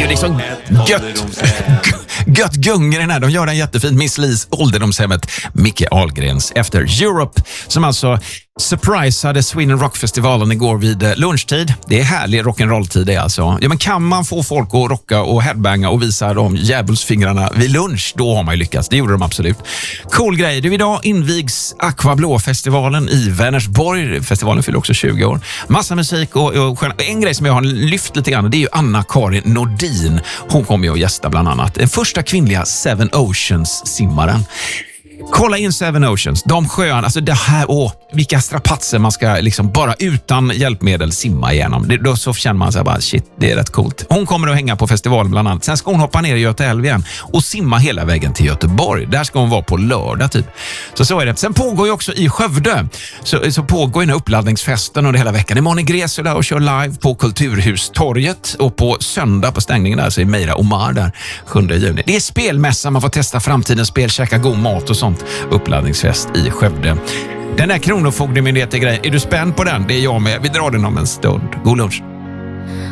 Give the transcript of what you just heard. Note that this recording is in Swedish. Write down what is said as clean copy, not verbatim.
är liksom gött gunger den här. De gör den jättefint. Miss Lis ålderdomshemmet Micke Ahlgrens efter Europe, som alltså surprisade Sweden Rock-festivalen igår vid lunchtid. Det är härlig rock'n'roll-tid det alltså. Ja, men kan man få folk att rocka och headbanga och visa de djävulsfingrarna vid lunch, då har man ju lyckats. Det gjorde de absolut. Cool grej. Du, idag invigs Aqua Blå-festivalen i Vänersborg. Festivalen fyller också 20 år. Massa musik och en grej som jag har lyft lite grann, det är ju Anna-Karin Nordin. Hon kommer ju att gästa bland annat den första kvinnliga Seven Oceans-simmaren. Kolla in Seven Oceans, de sjöarna, alltså det här, vilka strapatser man ska liksom bara utan hjälpmedel simma igenom. Då så känner man sig bara, shit, det är rätt coolt. Hon kommer att hänga på festivalen bland annat. Sen ska hon hoppa ner i Göta älv igen och simma hela vägen till Göteborg. Där ska hon vara på lördag typ. Så är det. Sen pågår ju också i Skövde, så pågår ju uppladdningsfesten under hela veckan. Imorgon är Gresula och kör live på Kulturhustorget, och på söndag på stängningen där så är Meira Omar där 7 juni. Det är spelmässa, man får testa framtidens spel, käka god mat och sånt. Uppladdningsfest i Skövde. Den där kronofogdemyndigheten-grejen, är du spänd på den? Det är jag med. Vi drar den om en stund. God lunch.